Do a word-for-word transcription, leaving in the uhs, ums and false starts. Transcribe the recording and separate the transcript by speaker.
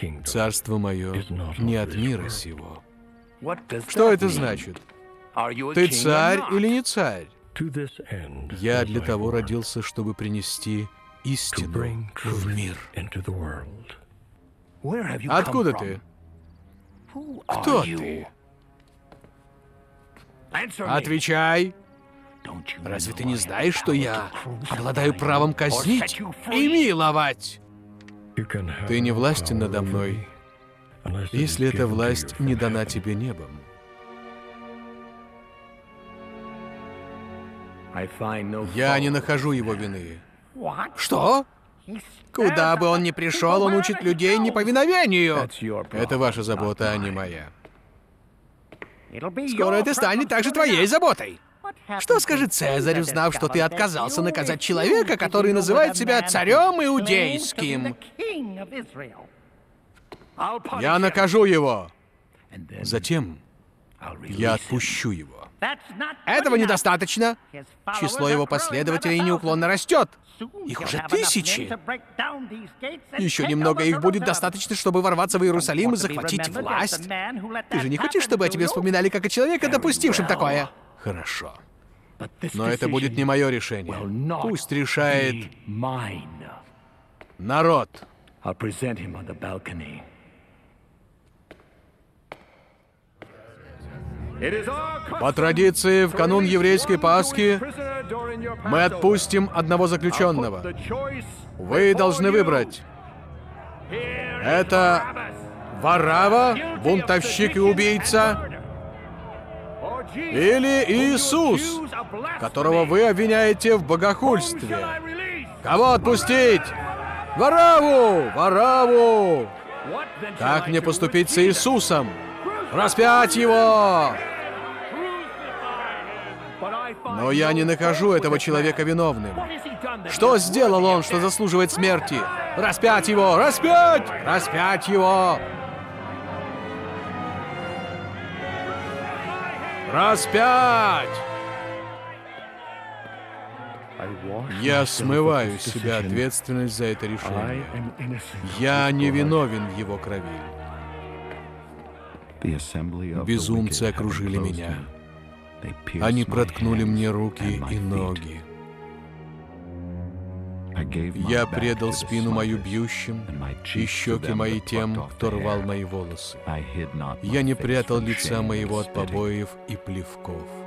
Speaker 1: Царство мое не от мира сего. Что это значит? Ты царь или не царь? Я для того родился, чтобы принести истину в мир. Откуда ты? Кто ты? Отвечай! Разве ты не знаешь, что я обладаю правом казнить и миловать? Ты не властен надо мной, если эта власть не дана тебе небом. Я не нахожу его вины. Что? Куда бы он ни пришел, он учит людей неповиновению. Это ваша забота, а не моя. Скоро это станет также твоей заботой. Что скажет Цезарь, узнав, что ты отказался наказать человека, который называет себя царем иудейским? Я накажу его. Затем я отпущу его. Этого недостаточно. Число его последователей неуклонно растет. Их уже тысячи. Еще немного их будет достаточно, чтобы ворваться в Иерусалим и захватить власть. Ты же не хочешь, чтобы о тебе вспоминали как о человеке, допустившем такое? Хорошо. Но это будет не мое решение. Пусть решает народ. По традиции, в канун еврейской Пасхи мы отпустим одного заключенного. Вы должны выбрать. Это Варава, бунтовщик и убийца, или Иисус, которого вы обвиняете в богохульстве. Кого отпустить? Вараву! Вараву! Как мне поступить с Иисусом? Распять его! Но я не нахожу этого человека виновным. Что сделал он, что заслуживает смерти? Распять его! Распять! Распять его! Распять! Я смываю с себя ответственность за это решение. Я не виновен в его крови. Безумцы окружили меня. Они проткнули мне руки и ноги. Я предал спину мою бьющим, и щеки мои тем, кто рвал мои волосы. Я не прятал лица моего от побоев и плевков.